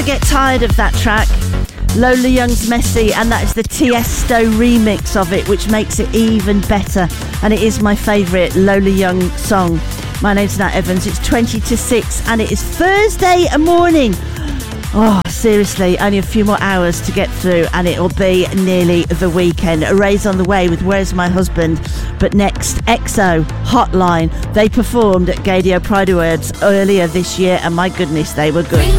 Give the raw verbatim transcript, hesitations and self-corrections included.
Get tired of that track. Lola Young's Messy, and that is the Tiesto remix of it, which makes it even better, and it is my favourite Lola Young song. My name's Nat Evans. It's twenty to six and it is Thursday morning. Oh, seriously, only a few more hours to get through and it'll be nearly the weekend. Array's on the way with Where's My Husband? But next, X O, Hotline. They performed at Gaydio Pride Awards earlier this year and my goodness, they were good.